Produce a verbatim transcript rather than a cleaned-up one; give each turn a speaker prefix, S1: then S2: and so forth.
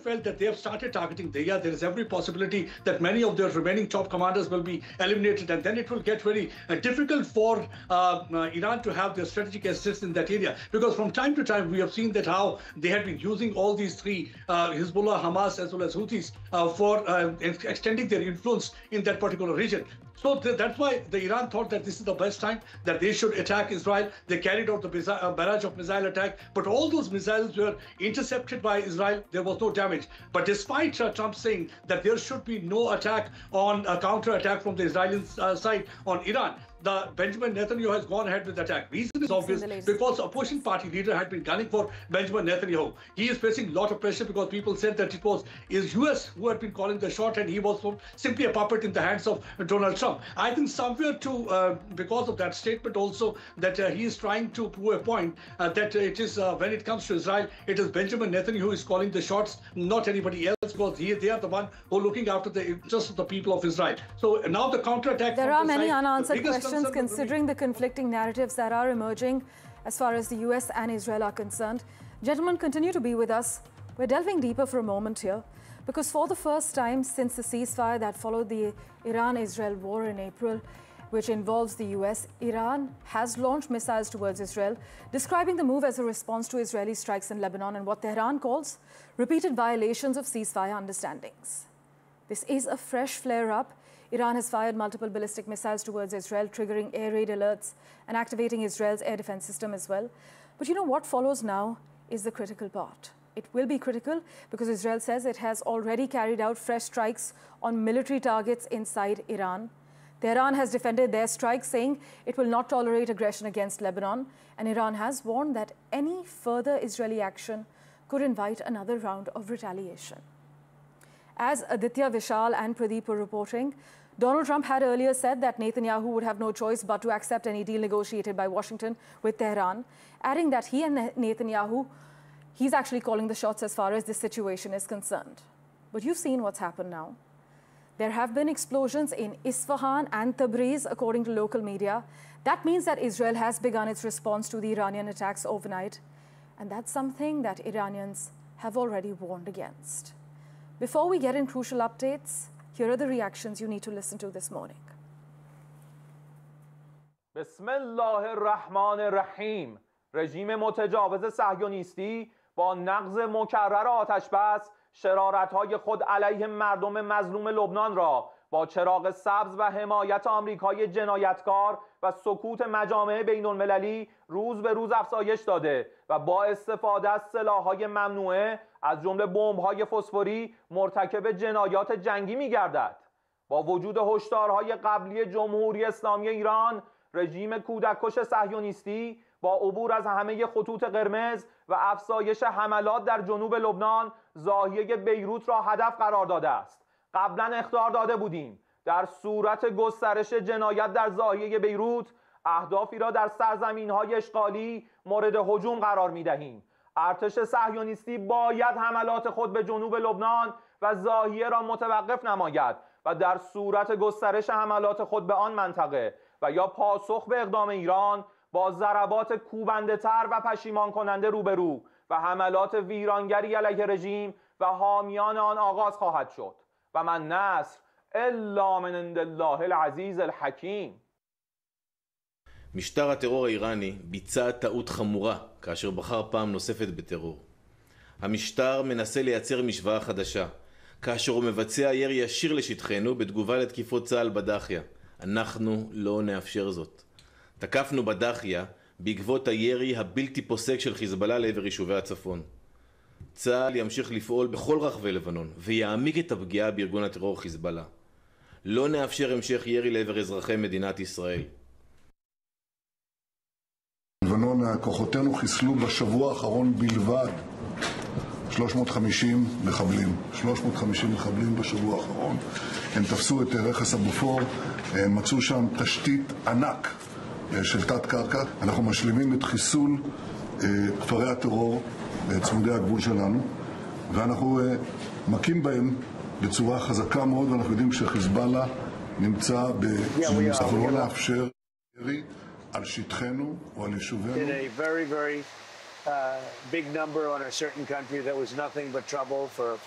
S1: felt that they have started targeting Deya, there is every possibility that many of their remaining top commanders will be eliminated, and then it will get very uh, difficult for uh, uh, Iran to have their strategic assets in that area. Because from time to time, we have seen that how they have been using all these three, uh, Hezbollah, Hamas, as well as Houthis, uh, for uh, extending their influence in that particular region. So th that's why the Iran thought that this is the best time that they should attack Israel. They carried out the uh, barrage of missile attack, but all those missiles were intercepted by Israel. There was no damage. But despite uh, Trump saying that there should be no attack on a counter attack from the Israeli uh, side on Iran, the Benjamin Netanyahu has gone ahead with the attack. Reason is obvious, because opposition party leader had been gunning for Benjamin Netanyahu. He is facing a lot of pressure because people said that it was is U S who had been calling the shot, and he was simply a puppet in the hands of Donald Trump. I think somewhere to uh, because of that statement also that uh, he is trying to prove a point uh, that it is uh, when it comes to Israel, it is Benjamin Netanyahu who is calling the shots, not anybody else, because he, they are the one who are looking after the interests of the people of Israel. So now the counterattack.
S2: There are many side, unanswered questions. Considering the conflicting narratives that are emerging as far as the U S and Israel are concerned. Gentlemen, continue to be with us. We're delving deeper for a moment here, because for the first time since the ceasefire that followed the Iran-Israel war in April, which involves the U S, Iran has launched missiles towards Israel, describing the move as a response to Israeli strikes in Lebanon and what Tehran calls repeated violations of ceasefire understandings. This is a fresh flare-up. Iran has fired multiple ballistic missiles towards Israel, triggering air raid alerts and activating Israel's air defense system as well. But you know what follows now is the critical part. It will be critical because Israel says it has already carried out fresh strikes on military targets inside Iran. Tehran has defended their strikes, saying it will not tolerate aggression against Lebanon. And Iran has warned that any further Israeli action could invite another round of retaliation. As Aditya, Vishal and Pradeep were reporting, Donald Trump had earlier said that Netanyahu would have no choice but to accept any deal negotiated by Washington with Tehran, adding that he and Netanyahu, he's actually calling the shots as far as this situation is concerned. But you've seen what's happened now. There have been explosions in Isfahan and Tabriz, according to local media. That means that Israel has begun its response to the Iranian attacks overnight. And that's something that Iranians have already warned against. Before we get in crucial updates, here are the reactions you need to listen to this morning.
S3: بسم الله الرحمن الرحیم. رژیم متجاوز صهیونیستی با نقض مکرر آتش بس شرارت‌های خود علیه مردم مظلوم لبنان را با چراغ سبز و حمایت آمریکای جنایتکار و سکوت مجامع بین‌المللی روز به روز افزایش داده و با استفاده از سلاح‌های ممنوعه از جمله بمب‌های فسفوری مرتکب جنایات جنگی می‌گردد. با وجود هشدارهای قبلی جمهوری اسلامی ایران، رژیم کودککش صهیونیستی با عبور از همه خطوط قرمز و افزایش حملات در جنوب لبنان زاویه بیروت را هدف قرار داده است. قبلا اخطار داده بودیم در صورت گسترش جنایت در زاویه بیروت اهدافی را در سرزمین‌های اشغالی مورد هجوم قرار می‌دهیم. ارتش صهیونیستی باید حملات خود به جنوب لبنان و زاهیه را متوقف نماید و در صورت گسترش حملات خود به آن منطقه و یا پاسخ به اقدام ایران با ضربات کوبنده تر و پشیمان کننده روبرو و حملات ویرانگری علیه رژیم و حامیان آن آغاز خواهد شد و من نصر الا من عند الله العزیز الحکیم.
S4: משטר הטרור האיראני ביצע טעות חמורה כאשר בחר פעם נוספת בטרור. המשטר מנסה לייצר משוואה חדשה, כאשר הוא מבצע ירי ישיר לשטחנו בתגובה לתקיפות צה"ל בדחיה. אנחנו לא נאפשר זאת. תקפנו בדחיה בעקבות הירי הבלתי פוסק של חיזבאללה לעבר יישובי הצפון. צה"ל ימשיך לפעול בכל רחבי לבנון ויעמיק את הפגיעה בארגון הטרור חיזבאללה. לא נאפשר המשך ירי לעבר אזרחי מדינת ישראל.
S5: לבנון, כוחותינו חיסלו בשבוע האחרון בלבד שלוש מאות וחמישים מחבלים. שלוש מאות וחמישים מחבלים בשבוע האחרון. הם תפסו את רכס הבופור, הם מצאו שם תשתית ענק של תת קרקע. אנחנו משלימים את חיסול כפרי הטרור צמודי הגבול שלנו, ואנחנו מכים בהם בצורה חזקה מאוד, ואנחנו יודעים שחיזבאללה נמצא בזמן. אנחנו לא נאפשר ירי על שטחנו או על יישובינו.
S6: Did a very, very uh, big number on a certain country that was nothing but trouble for